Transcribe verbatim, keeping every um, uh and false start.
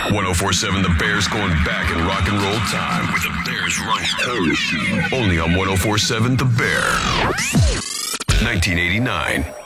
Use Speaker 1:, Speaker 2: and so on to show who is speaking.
Speaker 1: ten forty-seven The Bears going back in rock and roll time with the Bears Run Hell Machine. Only on ten forty-seven The Bear. nineteen eighty-nine.